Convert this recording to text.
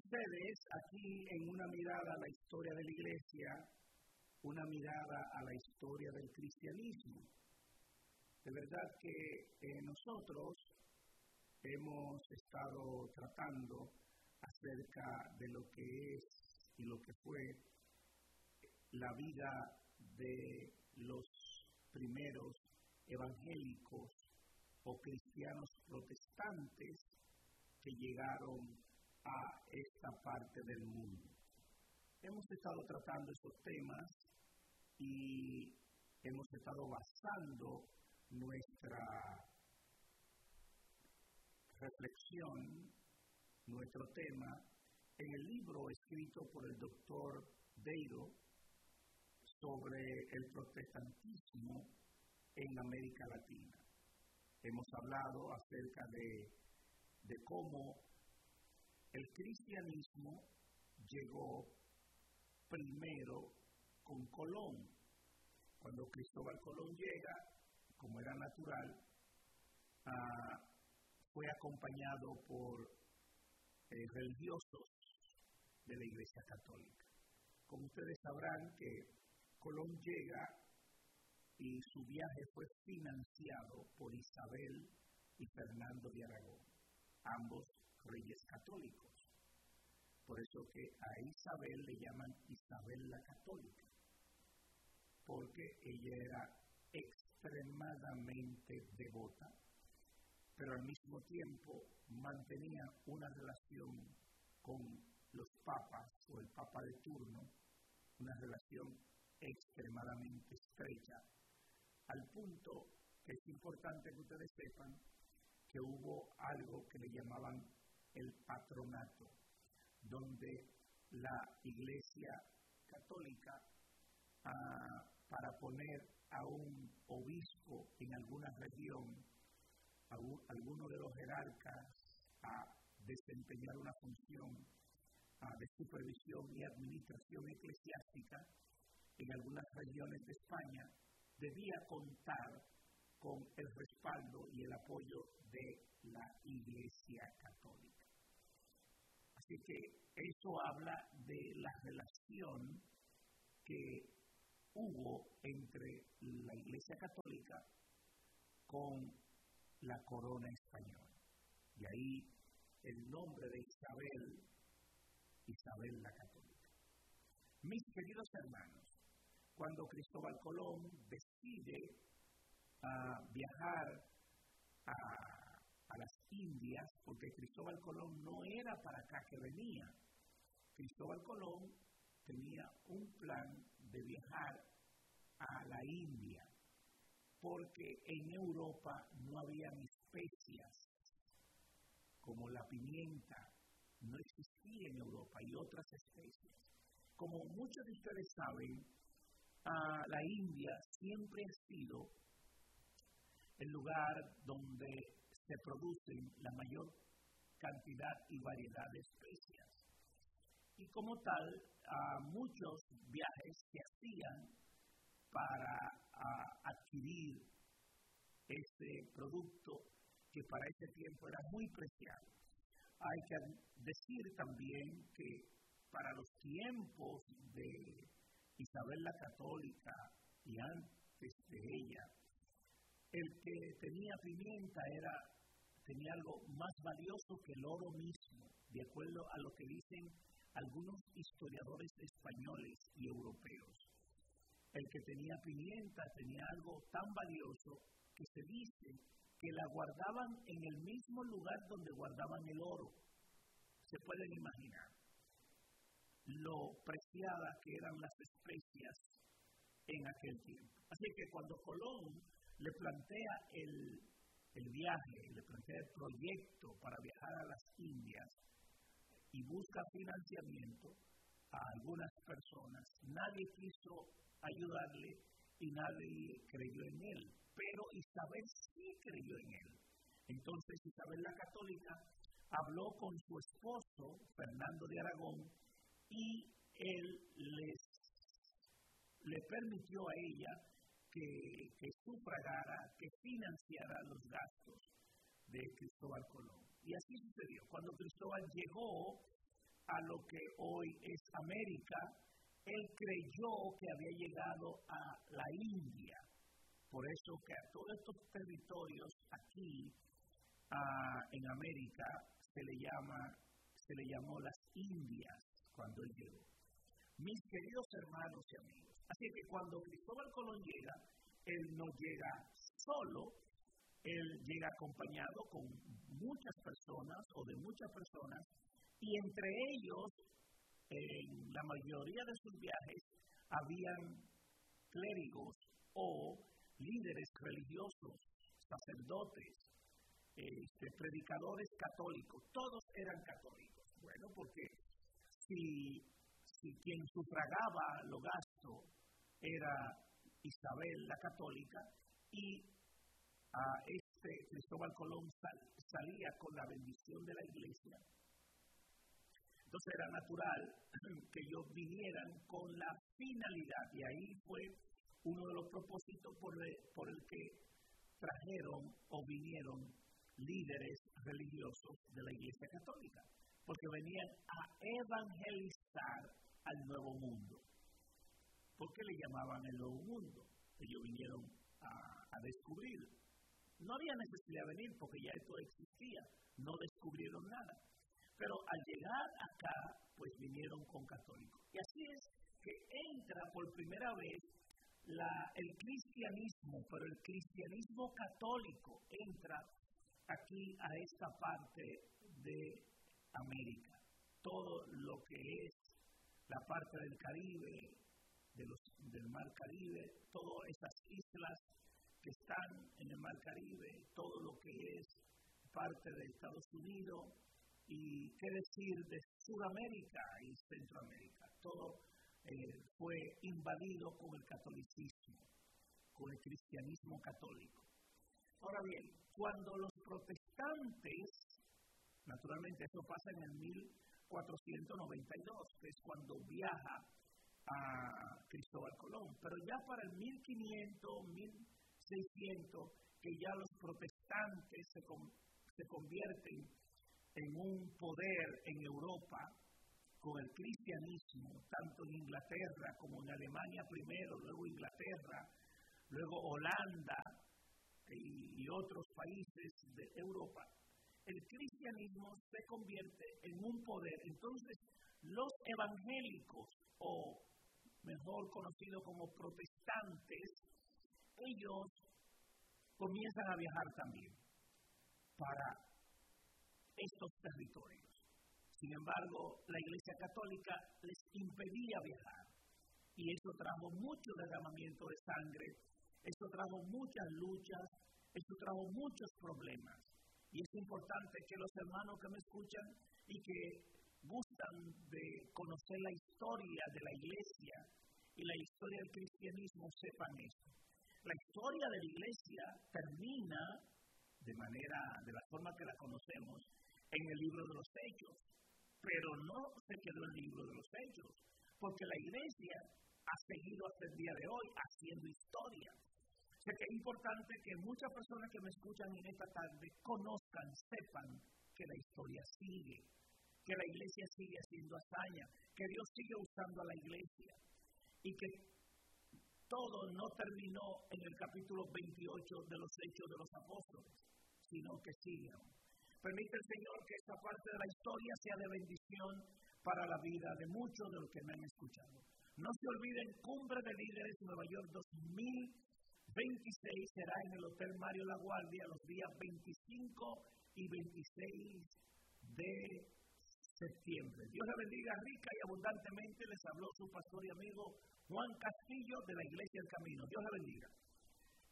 ustedes aquí en una mirada a la historia de la Iglesia, una mirada a la historia del cristianismo. De verdad que nosotros hemos estado tratando acerca de lo que es y lo que fue la vida de los primeros evangélicos o cristianos protestantes que llegaron a esta parte del mundo. Hemos estado tratando esos temas y hemos estado basando nuestra reflexión, nuestro tema, en el libro escrito por el doctor Deiro sobre el protestantismo en América Latina. Hemos hablado acerca de cómo el cristianismo llegó primero con Colón. Cuando Cristóbal Colón llega, como era natural, fue acompañado por religiosos de la Iglesia Católica. Como ustedes sabrán que Colón llega y su viaje fue financiado por Isabel y Fernando de Aragón, ambos reyes católicos. Por eso que a Isabel le llaman Isabel la Católica, porque ella era extremadamente devota, pero al mismo tiempo mantenía una relación con los papas o el papa de turno, una relación extremadamente estrecha, al punto que es importante que ustedes sepan que hubo algo que le llamaban el patronato, donde la Iglesia Católica, para poner a un obispo en alguna región, a alguno de los jerarcas a desempeñar una función de supervisión y administración eclesiástica en algunas regiones de España, debía contar con el respaldo y el apoyo de la Iglesia Católica. Así que eso habla de la relación que hubo entre la Iglesia Católica con la corona española. Y ahí el nombre de Isabel, Isabel la Católica. Mis queridos hermanos, cuando Cristóbal Colón decide viajar a las Indias, porque Cristóbal Colón no era para acá que venía. Cristóbal Colón tenía un plan de viajar a la India, porque en Europa no había especias como la pimienta, no existía en Europa, y otras especies. Como muchos de ustedes saben, la India siempre ha sido el lugar donde se producen la mayor cantidad y variedad de especias. Y como tal, muchos viajes se hacían para adquirir ese producto que para ese tiempo era muy preciado. Hay que decir también que para los tiempos de Isabel la Católica y antes de ella, el que tenía pimienta tenía algo más valioso que el oro mismo, de acuerdo a lo que dicen algunos historiadores españoles y europeos. El que tenía pimienta tenía algo tan valioso que se dice que la guardaban en el mismo lugar donde guardaban el oro. Se pueden imaginar lo preciadas que eran las especias en aquel tiempo. Así que cuando Colón le plantea el viaje, le plantea el proyecto para viajar a las Indias y busca financiamiento a algunas personas, nadie quiso ayudarle y nadie creyó en él, pero Isabel sí creyó en él. Entonces Isabel la Católica habló con su esposo, Fernando de Aragón, y él le permitió a ella que sufragara, que financiara los gastos de Cristóbal Colón. Y así sucedió. Cuando Cristóbal llegó a lo que hoy es América, él creyó que había llegado a la India. Por eso que a todos estos territorios aquí en América se le llamó las Indias cuando él llegó. Mis queridos hermanos y amigos, así que cuando Cristóbal Colón llega, él no llega solo, él llega acompañado con muchas personas o de muchas personas, y entre ellos, en la mayoría de sus viajes, habían clérigos o líderes religiosos, sacerdotes, predicadores católicos, todos eran católicos. Bueno, porque si quien sufragaba los gastos era Isabel la católica y Cristóbal Colón salía con la bendición de la iglesia, entonces era natural que ellos vinieran con la finalidad, y ahí fue uno de los propósitos por el que trajeron o vinieron líderes religiosos de la Iglesia Católica, porque venían a evangelizar al Nuevo Mundo. ¿Por qué le llamaban el Nuevo Mundo? Ellos vinieron a descubrir. No había necesidad de venir porque ya esto existía, no descubrieron nada. Pero al llegar acá, pues vinieron con católicos. Y así es que entra por primera vez el cristianismo, pero el cristianismo católico entra aquí a esta parte de América. Todo lo que es la parte del Caribe, del Mar Caribe, todas esas islas que están en el Mar Caribe, todo lo que es parte de Estados Unidos, y qué decir de Sudamérica y Centroamérica. Todo fue invadido con el catolicismo, con el cristianismo católico. Ahora bien, cuando los protestantes, naturalmente eso pasa en el 1492, que es cuando viaja a Cristóbal Colón, pero ya para el 1500, 1600, que ya los protestantes se convierten en un poder en Europa con el cristianismo, tanto en Inglaterra como en Alemania primero, luego Inglaterra, luego Holanda y otros países de Europa, el cristianismo se convierte en un poder. Entonces, los evangélicos, o mejor conocidos como protestantes, ellos comienzan a viajar también para estos territorios. Sin embargo, la Iglesia Católica les impedía viajar, y eso trajo mucho derramamiento de sangre, eso trajo muchas luchas, eso trajo muchos problemas. Y es importante que los hermanos que me escuchan y que gustan de conocer la historia de la Iglesia y la historia del cristianismo sepan esto. La historia de la Iglesia termina de la forma que la conocemos en el libro de los Hechos, pero no se quedó en el libro de los Hechos, porque la Iglesia ha seguido hasta el día de hoy haciendo historia. O sea que es importante que muchas personas que me escuchan en esta tarde conozcan, sepan que la historia sigue, que la Iglesia sigue haciendo hazaña, que Dios sigue usando a la Iglesia y que todo no terminó en el capítulo 28 de los Hechos de los Apóstoles, sino que sigue. Permite el Señor que esta parte de la historia sea de bendición para la vida de muchos de los que me han escuchado. No se olviden, Cumbre de Líderes Nueva York 2026 será en el Hotel Mario La Guardia los días 25 y 26 de septiembre. Dios le bendiga rica y abundantemente. Les habló su pastor y amigo Juan Castillo de la Iglesia del Camino. Dios le bendiga.